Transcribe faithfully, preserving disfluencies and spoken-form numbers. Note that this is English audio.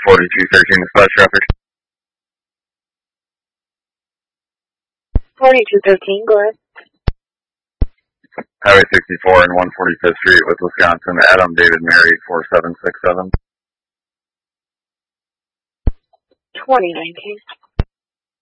forty-two thirteen dispatch traffic. forty-two thirteen, go ahead. Highway sixty-four and one forty-fifth Street with Wisconsin, Adam David Mary four seven six seven. twenty nineteen.